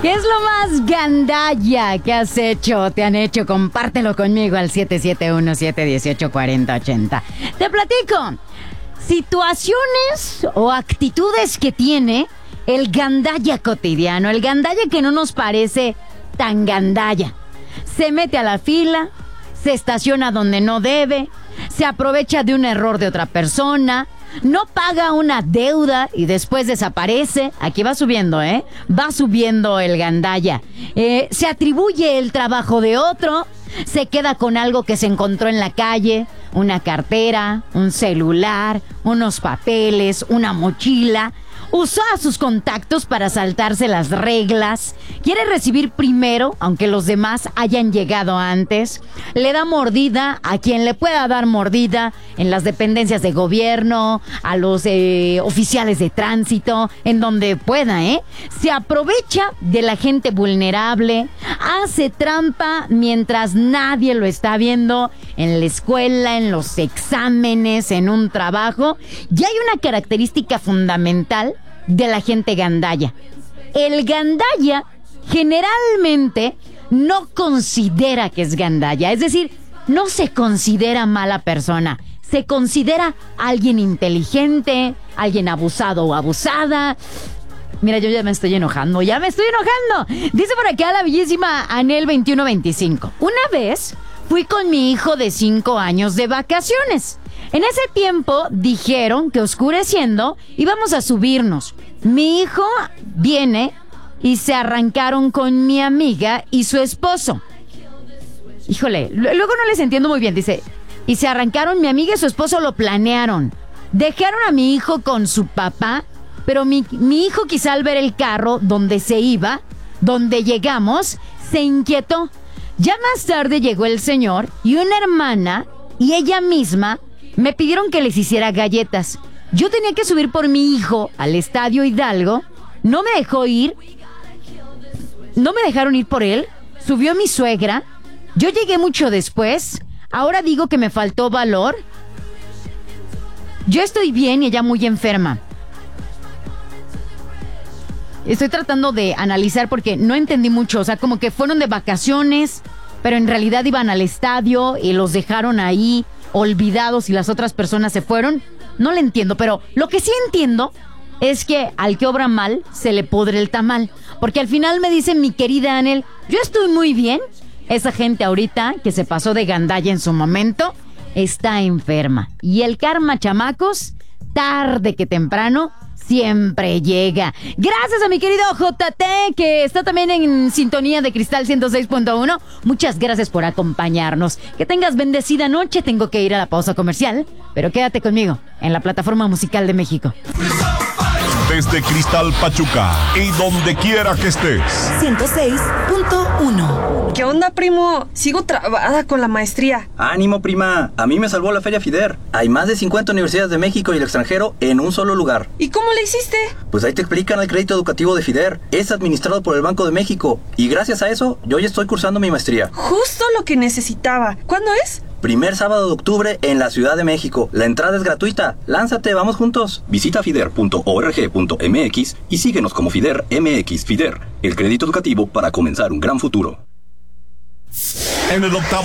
¿Qué es lo más gandalla que has hecho, te han hecho? Compártelo conmigo al 771-718-4080. Te platico situaciones o actitudes que tiene el gandalla cotidiano, el gandalla que no nos parece tan gandalla. Se mete a la fila, se estaciona donde no debe, se aprovecha de un error de otra persona, no paga una deuda y después desaparece. Aquí va subiendo, va subiendo el gandalla. Se atribuye el trabajo de otro, se queda con algo que se encontró en la calle, una cartera, un celular, unos papeles, una mochila. Usó a sus contactos para saltarse las reglas. Quiere recibir primero, aunque los demás hayan llegado antes. Le da mordida a quien le pueda dar mordida en las dependencias de gobierno, a los oficiales de tránsito, en donde pueda, Se aprovecha de la gente vulnerable, hace trampa mientras nadie lo está viendo en la escuela, en los exámenes, en un trabajo. Y hay una característica fundamental de la gente gandalla. El gandalla generalmente no considera que es gandalla, es decir, no se considera mala persona, se considera alguien inteligente, alguien abusado o abusada. Mira, yo ya me estoy enojando. Dice por acá la bellísima Anel 2125. Una vez fui con mi hijo de 5 años de vacaciones. En ese tiempo dijeron que oscureciendo íbamos a subirnos. Mi hijo viene y se arrancaron con mi amiga y su esposo. Híjole, luego no les entiendo muy bien. Dice, y se arrancaron mi amiga y su esposo, lo planearon. Dejaron a mi hijo con su papá, pero mi hijo quizá al ver el carro donde se iba, donde llegamos, se inquietó. Ya más tarde llegó el señor y una hermana y ella misma me pidieron que les hiciera galletas. Yo tenía que subir por mi hijo al Estadio Hidalgo. No me dejó ir. No me dejaron ir por él. Subió mi suegra. Yo llegué mucho después. Ahora digo que me faltó valor. Yo estoy bien y ella muy enferma. Estoy tratando de analizar porque no entendí mucho. O sea, como que fueron de vacaciones, pero en realidad iban al estadio y los dejaron ahí olvidados y las otras personas se fueron. No le entiendo, pero lo que sí entiendo es que al que obra mal se le pudre el tamal. Porque al final me dice mi querida Anel, yo estoy muy bien. Esa gente ahorita que se pasó de gandalla en su momento está enferma. Y el karma, chamacos, tarde que temprano siempre llega. Gracias a mi querido JT, que está también en sintonía de Cristal 106.1. Muchas gracias por acompañarnos. Que tengas bendecida noche. Tengo que ir a la pausa comercial, pero quédate conmigo en la plataforma musical de México. Desde Cristal Pachuca y donde quiera que estés. 106.1. ¿Qué onda, primo? Sigo trabada con la maestría. Ánimo, prima. A mí me salvó la Feria FIDER. Hay más de 50 universidades de México y el extranjero en un solo lugar. ¿Y cómo le hiciste? Pues ahí te explican el crédito educativo de FIDER. Es administrado por el Banco de México. Y gracias a eso, yo ya estoy cursando mi maestría. Justo lo que necesitaba. ¿Cuándo es? Primer sábado de octubre en la Ciudad de México. La entrada es gratuita. Lánzate, vamos juntos. Visita fider.org.mx y síguenos como FIDER MX. FIDER, el crédito educativo para comenzar un gran futuro. En el octavo